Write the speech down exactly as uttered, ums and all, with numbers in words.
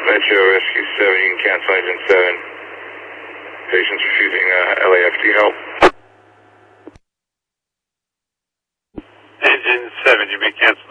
Metro Rescue seven, you can cancel engine seven. Patient's refusing uh, L A F. Do you help? Engine seven, you may cancel